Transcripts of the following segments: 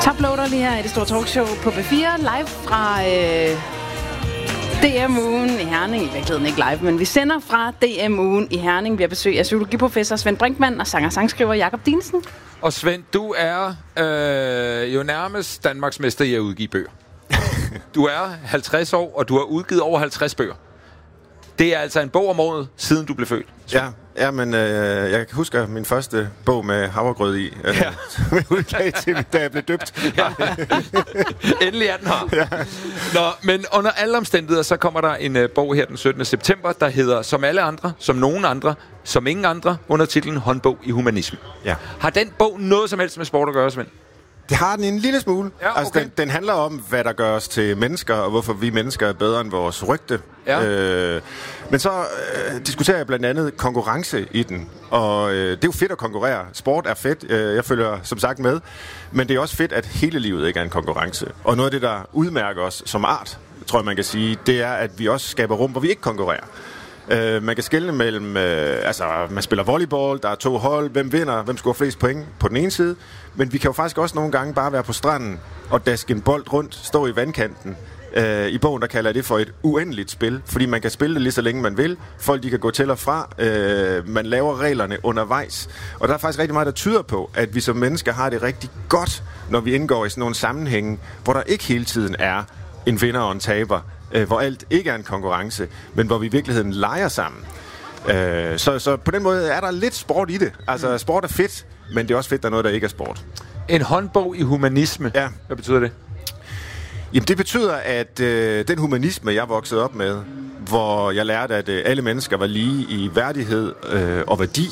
Toploader lige her i det store talkshow på B4, live fra DM-ugen i Herning. I virkeligheden ikke live, men vi sender fra DM-ugen i Herning. Vi har besøg af psykologiprofessor Svend Brinkmann og sanger-sangskriver Jakob Dinesen. Og Svend, du er jo nærmest Danmarksmester i at udgive bøger. Du er 50 år, og du har udgivet over 50 bøger. Det er altså en bog om året, siden du blev født. Ja, men jeg kan huske min første bog med havregrød i, som jeg udgav til, da jeg blev døbt. Ja. Endelig er den her. Ja. Nå, men under alle omstændigheder, så kommer der en bog her den 17. september, der hedder Som alle andre, som nogen andre, som ingen andre, under titlen Håndbog i humanisme. Ja. Har den bog noget som helst med sport at gøre, Svend? Det har den en lille smule. Ja, okay. Altså, den handler om, hvad der gør os til mennesker, og hvorfor vi mennesker er bedre end vores rygte. Ja. Men så diskuterer jeg blandt andet konkurrence i den. Og det er jo fedt at konkurrere. Sport er fedt. Jeg følger som sagt med. Men det er også fedt, at hele livet ikke er en konkurrence. Og noget af det, der udmærker os som art, tror jeg, man kan sige, det er, at vi også skaber rum, hvor vi ikke konkurrerer. Man kan skelne mellem, man spiller volleyball, der er 2 hold, hvem vinder, hvem scorer flest point på den ene side. Men vi kan jo faktisk også nogle gange bare være på stranden og daske en bold rundt, stå i vandkanten. I bogen, der kalder jeg det for et uendeligt spil, fordi man kan spille det lige så længe man vil. Folk, de kan gå til og fra. Man laver reglerne undervejs. Og der er faktisk rigtig meget, der tyder på, at vi som mennesker har det rigtig godt, når vi indgår i sådan nogle sammenhænge, hvor der ikke hele tiden er en vinder og en taber. Hvor alt ikke er en konkurrence, men hvor vi i virkeligheden leger sammen. Så på den måde er der lidt sport i det. Altså, sport er fedt, men det er også fedt, der er noget, der ikke er sport. En håndbog i humanisme. Ja. Hvad betyder det? Jamen, det betyder, at den humanisme, jeg voksede op med, hvor jeg lærte, at alle mennesker var lige i værdighed og værdi,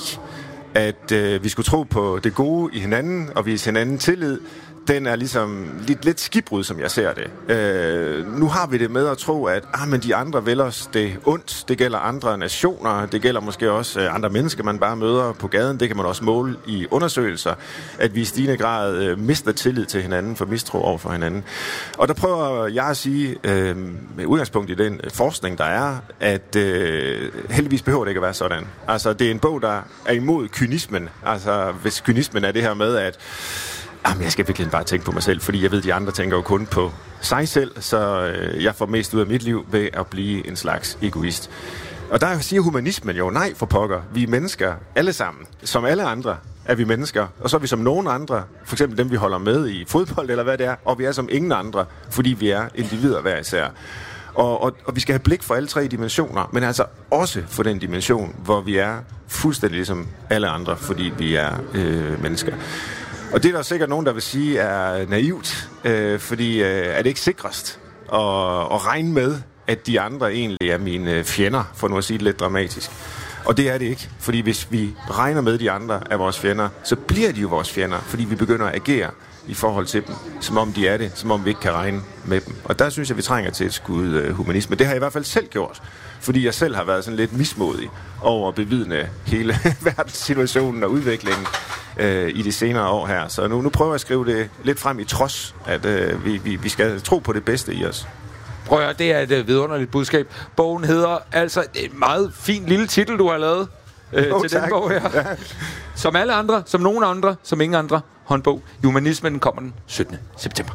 at vi skulle tro på det gode i hinanden og vise hinanden tillid, den er ligesom lidt skibbrud, som jeg ser det. Nu har vi det med at tro, at men de andre vil os det ondt. Det gælder andre nationer. Det gælder måske også andre mennesker, man bare møder på gaden. Det kan man også måle i undersøgelser, at vi i stigende grad mister tillid til hinanden for mistro over for hinanden. Og der prøver jeg at sige, med udgangspunkt i den forskning, der er, at heldigvis behøver det ikke at være sådan. Altså, det er en bog, der er imod kynismen. Altså, hvis kynismen er det her med, at jeg skal virkelig bare tænke på mig selv, fordi jeg ved, at de andre tænker jo kun på sig selv, så jeg får mest ud af mit liv ved at blive en slags egoist. Og der siger humanismen jo, nej for pokker, vi er mennesker alle sammen. Som alle andre er vi mennesker, og så er vi som nogen andre, for eksempel dem, vi holder med i fodbold eller hvad det er, og vi er som ingen andre, fordi vi er individer hver især. Og vi skal have blik for alle 3 dimensioner, men altså også for den dimension, hvor vi er fuldstændig ligesom alle andre, fordi vi er mennesker. Og det er der sikkert nogen, der vil sige er naivt, fordi er det ikke sikrest at regne med, at de andre egentlig er mine fjender, for nu at sige det lidt dramatisk. Og det er det ikke, fordi hvis vi regner med, de andre er vores fjender, så bliver de jo vores fjender, fordi vi begynder at agere i forhold til dem, som om de er det, som om vi ikke kan regne med dem. Og der synes jeg, vi trænger til et skud humanisme. Det har jeg i hvert fald selv gjort, fordi jeg selv har været sådan lidt mismodig over at bevidne hele verdenssituationen og udviklingen i de senere år her. Så nu prøver jeg at skrive det lidt frem i trods, at vi skal tro på det bedste i os. Prøv at høre, det er et vidunderligt budskab. Bogen hedder altså en meget fin lille titel, du har lavet til den bog her. Ja. Som alle andre, som nogen andre, som ingen andre. Håndbog i humanismen kommer den 17. september.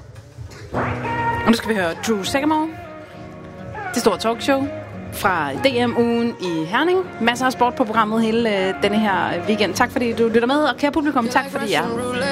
Og nu skal vi høre Drew Sagamore. Det store talkshow fra DM-ugen i Herning. Masser af sport på programmet hele denne her weekend. Tak fordi du lytter med, og kære publikum, tak fordi I er.